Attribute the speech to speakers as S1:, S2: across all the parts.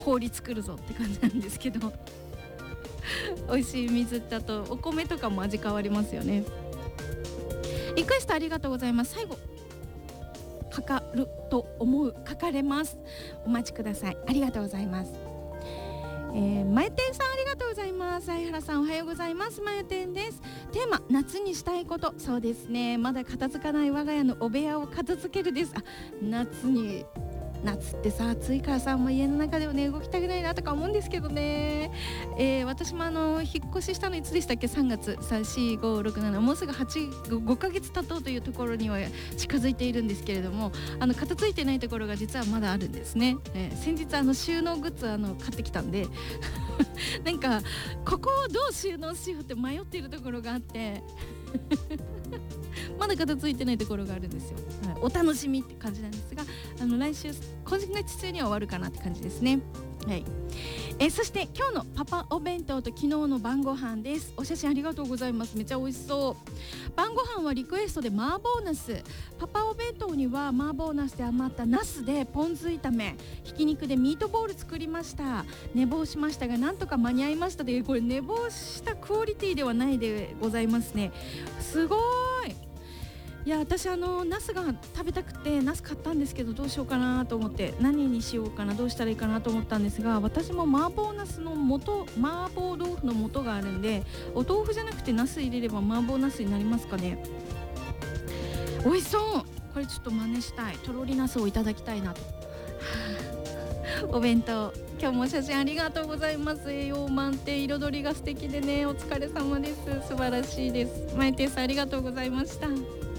S1: 氷作るぞって感じなんですけど美味しい水だとお米とかも味変わりますよね。リクエストありがとうございます。最後かかると思う、書かれます。お待ちください。ありがとうございます。まゆてんさんありがとうございます。相原さんおはようございます。まゆてんです。テーマ夏にしたいこと、そうですね、まだ片付かない我が家のお部屋を片付けるです。夏ってさ暑いからさ、家の中ではね動きたくないなとか思うんですけどね、私も引っ越ししたのいつでしたっけ、3月3、4、5、6、7、もうすぐ5ヶ月経とうというところには近づいているんですけれども、片付いてないところが実はまだあるんですね。先日収納グッズ買ってきたんでなんかここをどう収納しようって迷っているところがあってまだ片付いてないところがあるんですよ。お楽しみって感じなんですが、来週今月中には終わるかなって感じですね。はい。そして今日のパパお弁当と昨日の晩ご飯です。お写真ありがとうございます。めっちゃ美味しそう。晩ご飯はリクエストで麻婆ナス、パパお弁当には麻婆ナスで余ったナスでポン酢炒め、ひき肉でミートボール作りました。寝坊しましたがなんとか間に合いました。でこれ寝坊したクオリティではないでございますね。すごい。いや私ナスが食べたくてナス買ったんですけど、どうしようかなと思って、何にしようかな、どうしたらいいかなと思ったんですが、私も麻婆ナスの素、麻婆豆腐の素があるんで、お豆腐じゃなくてナス入れれば麻婆ナスになりますかね。美味しそう。これちょっと真似したい。とろりナスをいただきたいなとお弁当今日も写真ありがとうございます。栄養満点、彩りが素敵でね、お疲れ様です。素晴らしいです。まいてんさんありがとうございました。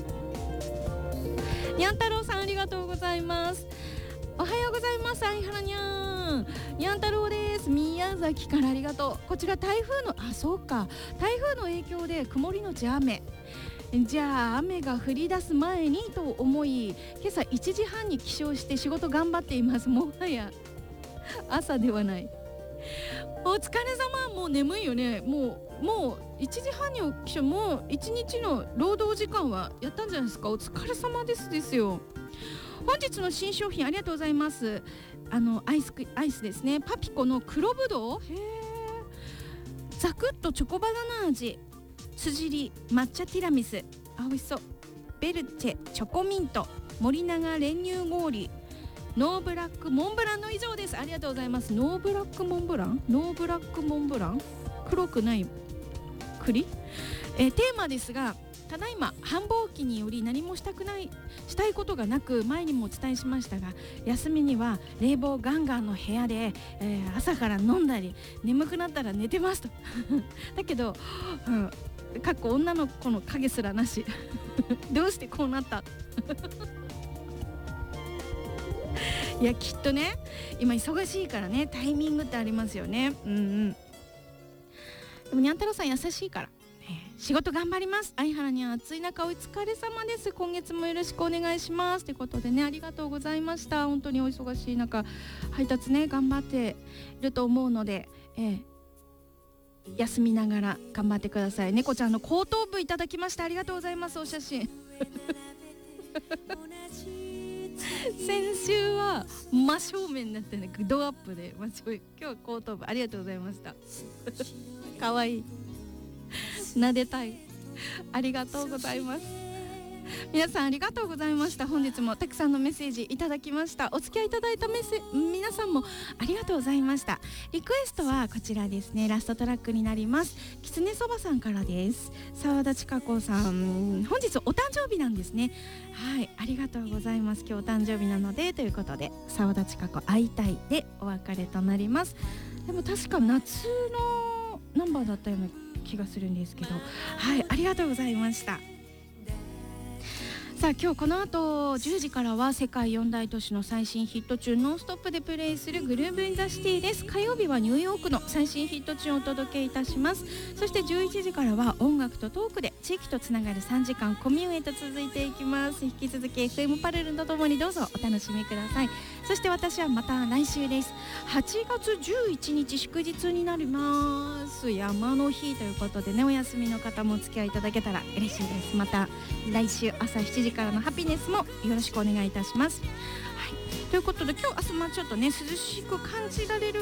S1: にゃん太郎さんありがとうございます。おはようございます。相原にゃん、にゃん太郎です。宮崎からありがとう。こちら台風のそうか、台風の影響で曇りのち雨。じゃあ雨が降り出す前にと思い、今朝1時半に起床して仕事頑張っています。もはや朝ではない。お疲れ様。もう眠いよね。もう1時半に起きて、もう1日の労働時間はやったんじゃないですか。お疲れ様ですよ。本日の新商品ありがとうございます。アイスですね。パピコの黒ぶどう、ザクッとチョコバナナ味、辻り抹茶ティラミス、美味しそう。ベルチェチョコミント、森永練乳氷、ノーブラックモンブランの以上です。ありがとうございます。ノーブラックモンブラン、黒くない栗、テーマですが、ただいま繁忙期により何もしたいことがなく、前にもお伝えしましたが、休みには冷房ガンガンの部屋で、朝から飲んだり眠くなったら寝てますとだけど、かっこ女の子の影すらなしどうしてこうなったいやきっとね、今忙しいからね、タイミングってありますよね。でもにゃん太郎さん優しいから、仕事頑張ります。相原には暑い中お疲れ様です。今月もよろしくお願いしますってことでね、ありがとうございました。本当にお忙しい中配達ね頑張っていると思うので、休みながら頑張ってください。猫ちゃんの後頭部いただきました。ありがとうございます。お写真先週は真正面になってね、ドアップで、今日は後頭部、ありがとうございましたかわいい、撫でたい。ありがとうございます。皆さんありがとうございました。本日もたくさんのメッセージいただきました。お付き合いいただいた皆さんもありがとうございました。リクエストはこちらですね、ラストトラックになります。きつねそばさんからです。澤田千佳子さん、本日お誕生日なんですね。はい、ありがとうございます。今日お誕生日なのでということで、澤田千佳子会いたいでお別れとなります。でも確か夏のナンバーだったような気がするんですけど、はい、ありがとうございました。さあ今日この後10時からは世界4大都市の最新ヒットチューンノンストップでプレイするグルーブインザシティです。火曜日はニューヨークの最新ヒットチューンをお届けいたします。そして11時からは音楽とトークで地域とつながる3時間コミューンへと続いていきます。引き続き FM パルルンとともにどうぞお楽しみください。そして私はまた来週です。8月11日祝日になります。山の日ということでね、お休みの方もお付き合いいただけたら嬉しいです。また来週朝7時からのハピネスもよろしくお願いいたします。はい、 ということで今日明日ちょっとね涼しく感じられる